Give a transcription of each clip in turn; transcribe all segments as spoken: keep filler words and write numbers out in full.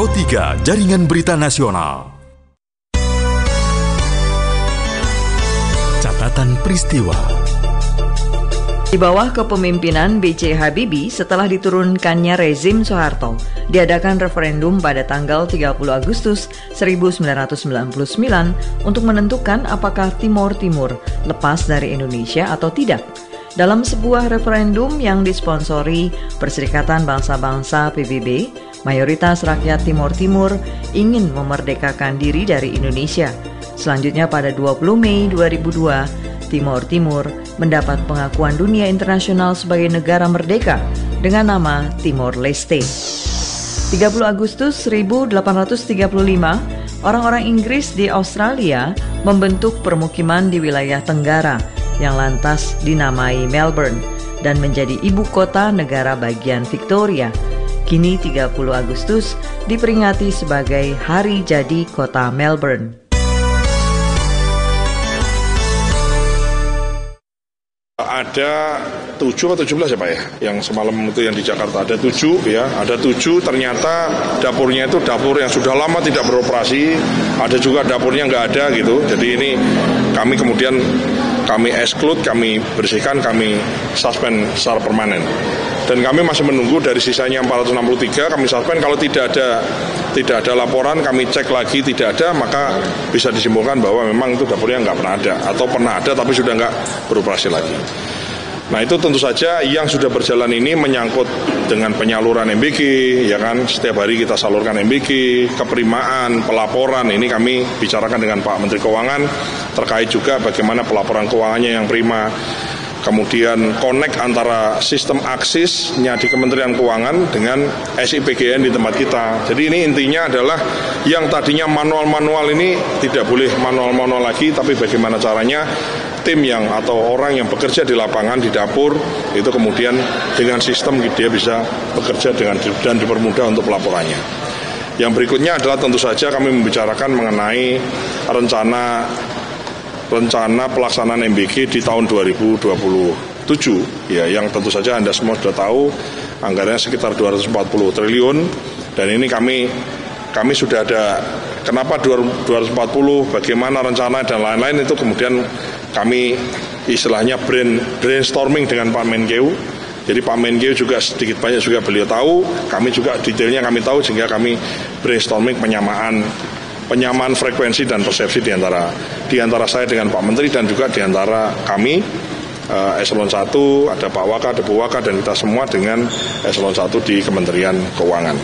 Pro tiga Jaringan Berita Nasional. Catatan peristiwa. Di bawah kepemimpinan B J Habibie setelah diturunkannya rezim Soeharto, diadakan referendum pada tanggal tiga puluh Agustus seribu sembilan ratus sembilan puluh sembilan untuk menentukan apakah Timor Timur lepas dari Indonesia atau tidak. Dalam sebuah referendum yang disponsori Perserikatan Bangsa-Bangsa P B B, mayoritas rakyat Timor Timur ingin memerdekakan diri dari Indonesia. Selanjutnya pada dua puluh Mei dua ribu dua, Timor Timur mendapat pengakuan dunia internasional sebagai negara merdeka dengan nama Timor Leste. tiga puluh Agustus seribu delapan ratus tiga puluh lima, orang-orang Inggris di Australia membentuk permukiman di wilayah Tenggara yang lantas dinamai Melbourne dan menjadi ibu kota negara bagian Victoria. Kini tiga puluh Agustus diperingati sebagai Hari Jadi Kota Melbourne. Ada tujuh atau tujuh belas ya Pak ya, yang semalam itu yang di Jakarta ada tujuh ya, ada tujuh ternyata dapurnya itu dapur yang sudah lama tidak beroperasi, ada juga dapurnya nggak ada gitu. Jadi ini kami kemudian kami exclude, kami bersihkan, kami suspend secara permanen. Dan kami masih menunggu dari sisanya empat ratus enam puluh tiga, kami suspend. Kalau tidak ada tidak ada laporan, kami cek lagi tidak ada, maka bisa disimpulkan bahwa memang itu dapurnya nggak pernah ada, atau pernah ada tapi sudah nggak beroperasi lagi. Nah itu tentu saja yang sudah berjalan ini menyangkut dengan penyaluran M B G, ya kan, setiap hari kita salurkan M B G, keperimaan, pelaporan, ini kami bicarakan dengan Pak Menteri Keuangan, terkait juga bagaimana pelaporan keuangannya yang prima. Kemudian connect antara sistem aksisnya di Kementerian Keuangan dengan S I P G N di tempat kita. Jadi ini intinya adalah yang tadinya manual-manual ini tidak boleh manual-manual lagi, tapi bagaimana caranya tim yang atau orang yang bekerja di lapangan, di dapur, itu kemudian dengan sistem dia bisa bekerja dengan dan dipermudah untuk pelaporannya. Yang berikutnya adalah tentu saja kami membicarakan mengenai rencana rencana pelaksanaan M B G di tahun dua ribu dua puluh tujuh ya, yang tentu saja Anda semua sudah tahu anggarannya sekitar dua ratus empat puluh triliun, dan ini kami kami sudah ada kenapa dua ratus empat puluh, bagaimana rencana dan lain-lain, itu kemudian kami istilahnya brain, brainstorming dengan Pak Menkeu. Jadi Pak Menkeu juga sedikit banyak juga beliau tahu, kami juga detailnya kami tahu, sehingga kami brainstorming penyamaan penyamaan frekuensi dan persepsi di antara di antara saya dengan Pak Menteri dan juga di antara kami uh, Eselon satu, ada Pak Waka, ada Bu Waka, dan kita semua dengan Eselon satu di Kementerian Keuangan.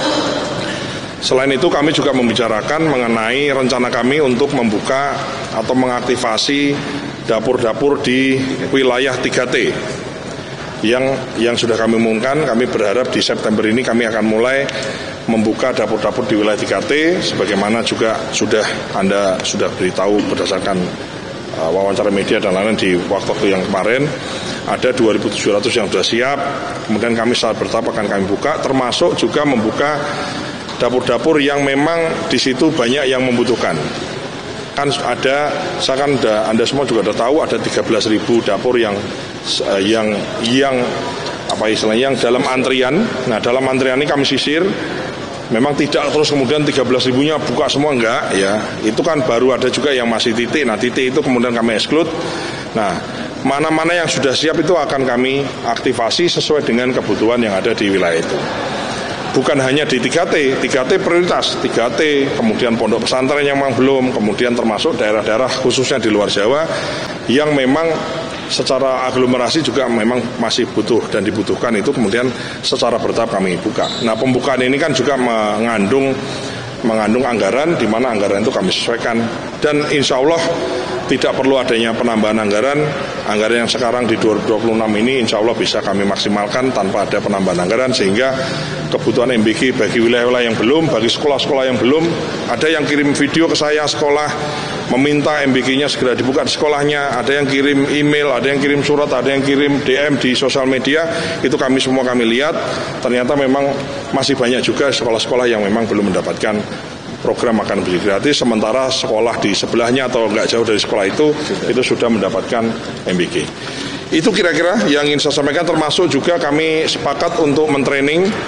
Selain itu kami juga membicarakan mengenai rencana kami untuk membuka atau mengaktifasi dapur-dapur di wilayah tiga T yang yang sudah kami umumkan. Kami berharap di September ini kami akan mulai membuka dapur-dapur di wilayah tiga T, sebagaimana juga sudah Anda sudah beritahu berdasarkan uh, wawancara media dan lain-lain di waktu yang kemarin. Ada dua ribu tujuh ratus yang sudah siap, kemudian kami secara bertahap akan kami buka, termasuk juga membuka dapur-dapur yang memang di situ banyak yang membutuhkan. Kan ada, saya kan ada, Anda semua juga sudah tahu ada tiga belas ribu dapur yang yang yang apa istilahnya yang dalam antrian. Nah, dalam antrian ini kami sisir. Memang tidak terus kemudian tiga belas ribunya buka semua, enggak ya. Itu kan baru ada juga yang masih titik. Nah, titik itu kemudian kami exclude. Nah, mana-mana yang sudah siap itu akan kami aktifasi sesuai dengan kebutuhan yang ada di wilayah itu. Bukan hanya di tiga T, tiga T prioritas, tiga T, kemudian pondok pesantren yang memang belum, kemudian termasuk daerah-daerah khususnya di luar Jawa yang memang secara aglomerasi juga memang masih butuh dan dibutuhkan, itu kemudian secara bertahap kami buka. Nah, pembukaan ini kan juga mengandung mengandung anggaran, di mana anggaran itu kami sesuaikan, dan insya Allah tidak perlu adanya penambahan anggaran. Anggaran yang sekarang di dua ribu dua puluh enam ini insya Allah bisa kami maksimalkan tanpa ada penambahan anggaran, sehingga kebutuhan M B G bagi wilayah-wilayah yang belum, bagi sekolah-sekolah yang belum, ada yang kirim video ke saya sekolah meminta M B G-nya segera dibuka di sekolahnya, ada yang kirim email, ada yang kirim surat, ada yang kirim D M di sosial media, itu kami semua kami lihat, ternyata memang masih banyak juga sekolah-sekolah yang memang belum mendapatkan program makan bergizi gratis, sementara sekolah di sebelahnya atau nggak jauh dari sekolah itu itu sudah mendapatkan M B G. Itu kira-kira yang ingin saya sampaikan, termasuk juga kami sepakat untuk mentraining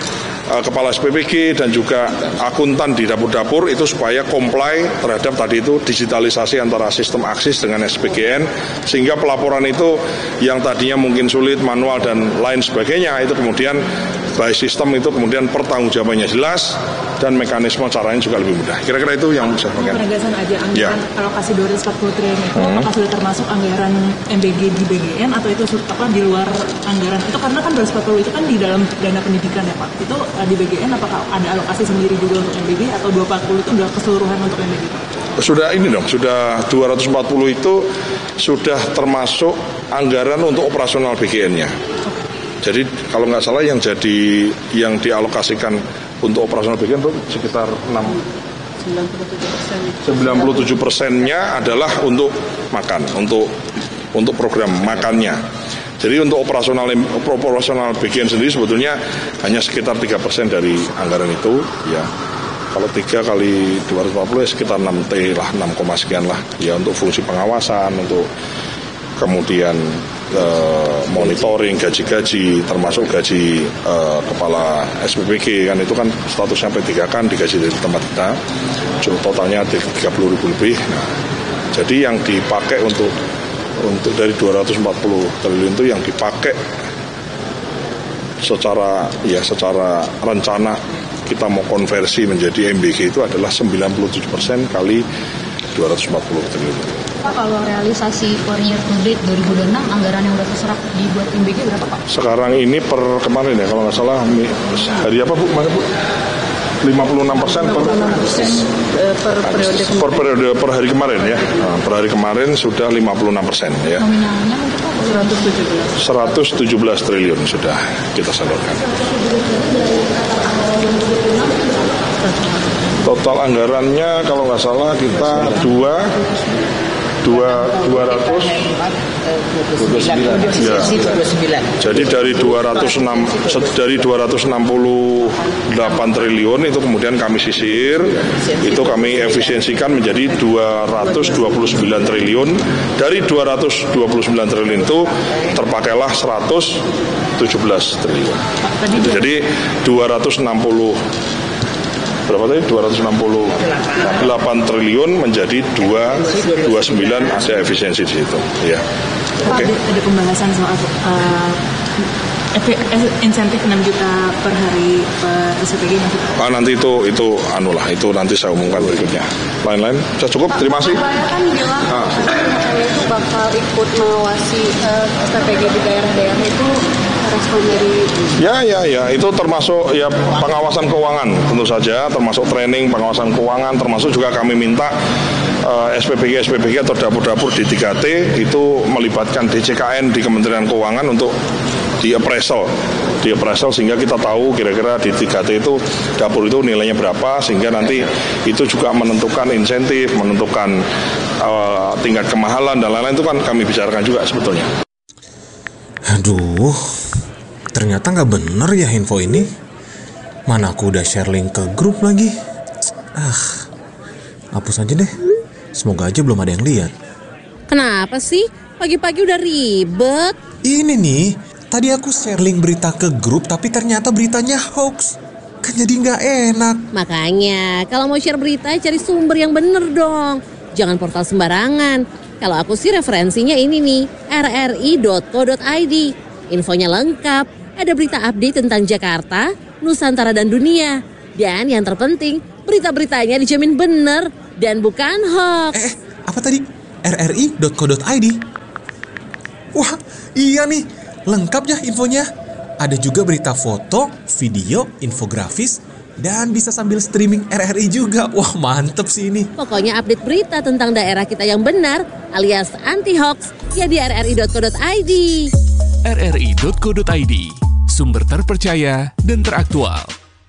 uh, kepala S P P G dan juga akuntan di dapur-dapur itu supaya comply terhadap tadi itu digitalisasi antara sistem Aksis dengan S P G N, sehingga pelaporan itu yang tadinya mungkin sulit, manual dan lain sebagainya itu kemudian by sistem itu kemudian pertanggungjawabannya jelas dan mekanisme caranya juga lebih mudah. Kira-kira itu yang bisa saya penegasan aja anggaran ya. Alokasi dua ratus empat puluh triliun itu hmm. apakah sudah termasuk anggaran M B G di B G N atau itu apa di luar anggaran itu, karena kan dua ratus empat puluh itu kan di dalam dana pendidikan ya Pak, itu uh, di B G N apakah ada alokasi sendiri juga untuk M B G atau dua ratus empat puluh itu udah keseluruhan untuk M B G? Sudah ini dong, sudah dua ratus empat puluh itu sudah termasuk anggaran untuk operasional B G N-nya. Jadi kalau nggak salah yang jadi yang dialokasikan untuk operasional B G N itu sekitar enam sembilan puluh tujuh persennya adalah untuk makan, untuk untuk program makannya. Jadi untuk operasional operasional B G N sendiri sebetulnya hanya sekitar tiga persen dari anggaran itu, ya. Kalau tiga kali dua ratus empat puluh ya sekitar enam T lah, enam, sekian lah, ya untuk fungsi pengawasan, untuk kemudian eh, monitoring gaji-gaji, termasuk gaji eh, kepala S P P G kan itu kan statusnya P tiga kan digaji dari tempat kita, totalnya tiga puluh ribu lebih. Nah, jadi yang dipakai untuk untuk dari dua ratus empat puluh triliun itu yang dipakai secara ya secara rencana kita mau konversi menjadi M B G itu adalah sembilan puluh tujuh persen kali dua ratus empat puluh triliun. Pak, kalau realisasi for year to date dua ribu dua puluh enam anggaran yang udah terserap dibuat M B G berapa Pak? Sekarang ini per kemarin ya kalau nggak salah hari apa Bu? Mana Bu? lima puluh enam persen per, per periode per periode per hari kemarin ya. Nah, per hari kemarin sudah lima puluh enam persen ya. Nominalnya seratus tujuh belas triliun sudah kita salurkan. Total anggarannya kalau nggak salah kita dua dua dua ratus ya. Jadi dari dua ratus enam dari dua ratus enam puluh delapan triliun itu kemudian kami sisir, itu kami efisiensikan menjadi dua ratus dua puluh sembilan triliun. Dari dua ratus dua puluh sembilan triliun itu terpakailah seratus tujuh belas triliun. Jadi dua ratus enam puluh berapa tadi? dua ratus enam puluh delapan triliun menjadi dua ratus dua puluh sembilan, ada efisiensi di situ. Ya. Oke. Okay. Ada, ada pembahasan soal uh, insentif enam juta per hari per S P P G nanti. Ah, nanti itu itu anu lah, itu nanti saya umumkan berikutnya. Lain-lain, sudah cukup. Terima kasih. Saya kan bilang ah. saya itu bakal ikut mengawasi uh, S P P G di daerah-daerah itu. Ya, ya, ya, itu termasuk ya pengawasan keuangan tentu saja, termasuk training pengawasan keuangan, termasuk juga kami minta uh, S P P G S P P G atau dapur-dapur di tiga T itu melibatkan D C K N di Kementerian Keuangan untuk di appraisal, di appraisal sehingga kita tahu kira-kira di tiga T itu dapur itu nilainya berapa, sehingga nanti itu juga menentukan insentif, menentukan uh, tingkat kemahalan dan lain-lain itu kan kami bicarakan juga sebetulnya. Aduh, ternyata nggak bener ya info ini. Mana aku udah share link ke grup lagi. Ah, hapus aja deh. Semoga aja belum ada yang lihat. Kenapa sih? Pagi-pagi udah ribet. Ini nih, tadi aku share link berita ke grup tapi ternyata beritanya hoax. Kan jadi nggak enak. Makanya, kalau mau share berita cari sumber yang bener dong. Jangan portal sembarangan. Kalau aku sih referensinya ini nih, r r i dot co dot i d. Infonya lengkap, ada berita update tentang Jakarta, Nusantara dan dunia. Dan yang terpenting, berita-beritanya dijamin bener dan bukan hoax. Eh, eh apa tadi? r r i dot co dot i d. Wah, iya nih, lengkap ya infonya. Ada juga berita foto, video, infografis, dan bisa sambil streaming R R I juga. Wah, mantep sih ini. Pokoknya update berita tentang daerah kita yang benar alias anti-hoax ya di r r i dot co dot i d. r r i dot co dot i d, sumber terpercaya dan teraktual.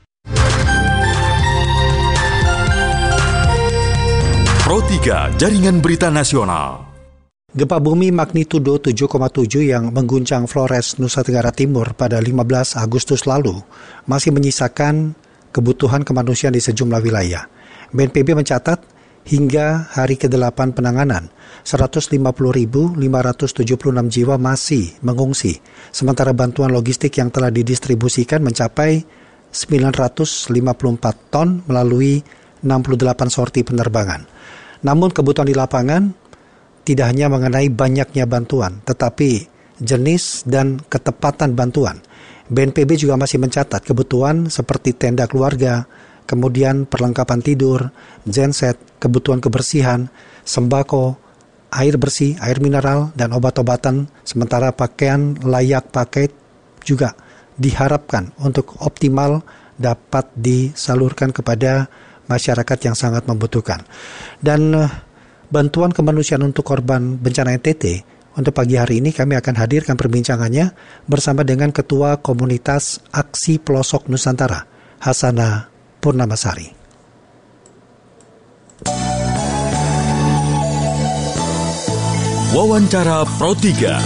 Pro tiga, Jaringan Berita Nasional. Gempa bumi magnitudo tujuh koma tujuh yang mengguncang Flores, Nusa Tenggara Timur pada lima belas Agustus lalu masih menyisakan kebutuhan kemanusiaan di sejumlah wilayah. B N P B mencatat hingga hari kedelapan penanganan, seratus lima puluh ribu lima ratus tujuh puluh enam jiwa masih mengungsi, sementara bantuan logistik yang telah didistribusikan mencapai sembilan ratus lima puluh empat ton melalui enam puluh delapan sorti penerbangan. Namun kebutuhan di lapangan tidak hanya mengenai banyaknya bantuan, tetapi jenis dan ketepatan bantuan. B N P B juga masih mencatat kebutuhan seperti tenda keluarga, kemudian perlengkapan tidur, genset, kebutuhan kebersihan, sembako, air bersih, air mineral, dan obat-obatan, sementara pakaian layak pakai juga diharapkan untuk optimal dapat disalurkan kepada masyarakat yang sangat membutuhkan. Dan uh, bantuan kemanusiaan untuk korban bencana N T T, untuk pagi hari ini kami akan hadirkan perbincangannya bersama dengan Ketua Komunitas Aksi Pelosok Nusantara, Hasana Purnamasari. Wawancara Pro tiga.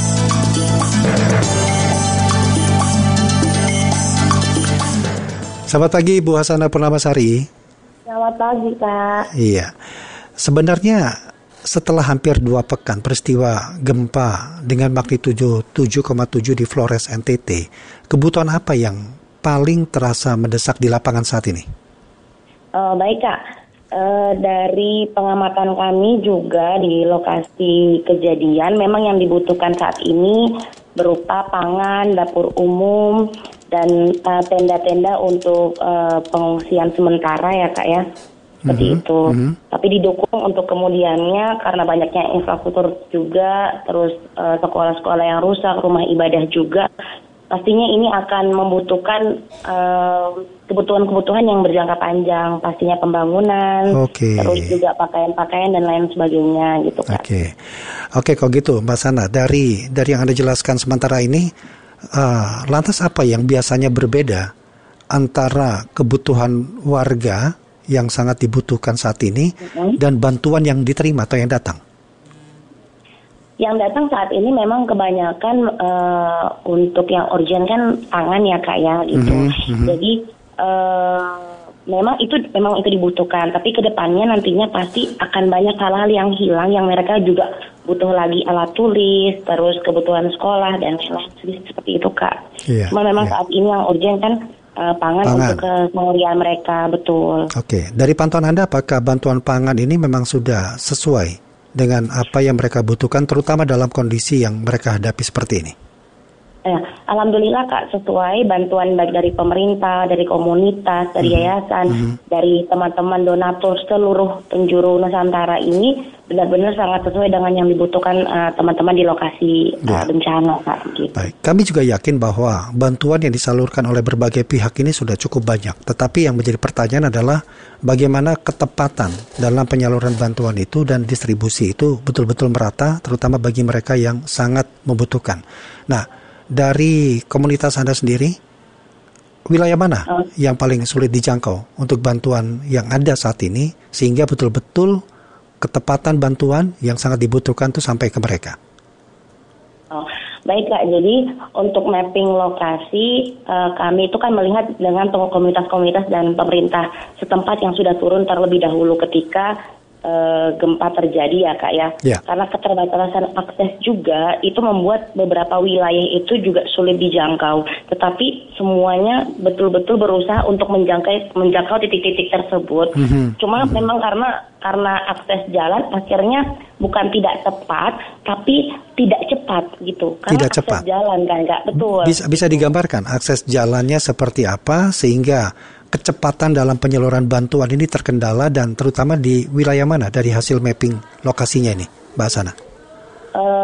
Selamat pagi Bu Hasana Purnamasari. Selamat pagi Kak. Iya, sebenarnya setelah hampir dua pekan peristiwa gempa dengan magnitudo tujuh koma tujuh di Flores N T T, kebutuhan apa yang paling terasa mendesak di lapangan saat ini? Uh, baik Kak, uh, dari pengamatan kami juga di lokasi kejadian, memang yang dibutuhkan saat ini berupa pangan, dapur umum, dan uh, tenda-tenda untuk uh, pengungsian sementara ya Kak ya. Seperti mm-hmm. itu, mm-hmm. tapi didukung untuk kemudiannya karena banyaknya infrastruktur juga, terus uh, sekolah-sekolah yang rusak, rumah ibadah juga, pastinya ini akan membutuhkan uh, kebutuhan-kebutuhan yang berjangka panjang, pastinya pembangunan, okay. terus juga pakaian-pakaian dan lain sebagainya gitu kan. Oke, okay. oke okay, kalau gitu Mbak Sana, dari dari yang Anda jelaskan sementara ini, uh, lantas apa yang biasanya berbeda antara kebutuhan warga yang sangat dibutuhkan saat ini mm-hmm. dan bantuan yang diterima atau yang datang? Yang datang saat ini memang kebanyakan uh, untuk yang urgent kan pangan ya Kak ya gitu. Mm-hmm. Jadi uh, memang itu memang itu dibutuhkan, tapi kedepannya nantinya pasti akan banyak hal-hal yang hilang yang mereka juga butuh lagi alat tulis, terus kebutuhan sekolah dan lain-lain seperti itu Kak. Yeah, Cuma memang yeah. saat ini yang urgent kan Uh, pangan, pangan untuk keseharian mereka, betul. Oke, dari pantauan Anda apakah bantuan pangan ini memang sudah sesuai dengan apa yang mereka butuhkan, terutama dalam kondisi yang mereka hadapi seperti ini? Ya, alhamdulillah Kak, sesuai bantuan baik dari pemerintah, dari komunitas, dari mm-hmm. yayasan, mm-hmm. dari teman-teman donatur seluruh penjuru Nusantara ini benar-benar sangat sesuai dengan yang dibutuhkan uh, teman-teman di lokasi uh, bencana Kak. Gitu. Baik, kami juga yakin bahwa bantuan yang disalurkan oleh berbagai pihak ini sudah cukup banyak. Tetapi yang menjadi pertanyaan adalah bagaimana ketepatan dalam penyaluran bantuan itu dan distribusi itu betul-betul merata, terutama bagi mereka yang sangat membutuhkan. Nah, dari komunitas Anda sendiri, wilayah mana oh. yang paling sulit dijangkau untuk bantuan yang ada saat ini, sehingga betul-betul ketepatan bantuan yang sangat dibutuhkan itu sampai ke mereka? Oh, baik Kak, jadi untuk mapping lokasi, uh, kami itu kan melihat dengan komunitas-komunitas dan pemerintah setempat yang sudah turun terlebih dahulu ketika Uh, gempa terjadi ya Kak ya, yeah. karena keterbatasan akses juga itu membuat beberapa wilayah itu juga sulit dijangkau. Tetapi semuanya betul-betul berusaha untuk menjangkau menjangkau titik-titik tersebut. Mm-hmm. Cuma mm-hmm. memang karena karena akses jalan akhirnya bukan tidak tepat, tapi tidak cepat gitu. Karena tidak akses cepat. jalan kan nggak betul. Bisa bisa digambarkan akses jalannya seperti apa sehingga kecepatan dalam penyaluran bantuan ini terkendala, dan terutama di wilayah mana dari hasil mapping lokasinya ini, Mbak Sana? Uh,